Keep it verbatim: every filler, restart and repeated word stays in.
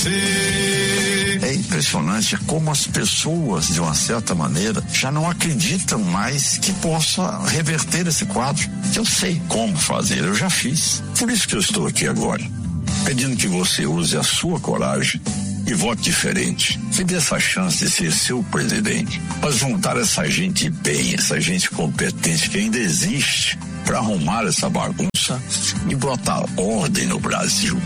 você. É impressionante como as pessoas, de uma certa maneira, já não acreditam mais que possa reverter esse quadro. Eu sei como fazer, eu já fiz. Por isso que eu estou aqui agora, pedindo que você use a sua coragem e vote diferente. Me dê essa chance de ser seu presidente. Mas juntar essa gente bem, essa gente competente que ainda existe, para arrumar essa bagunça e botar ordem no Brasil.